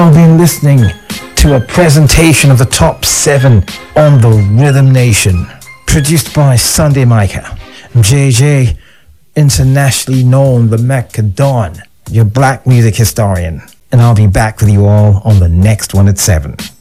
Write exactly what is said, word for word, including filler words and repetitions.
I've been listening to a presentation of the top seven on the Rhythm Nation, produced by Sunday Micah, J J, internationally known the Mecca Don, your black music historian, and I'll be back with you all on the next one at seven.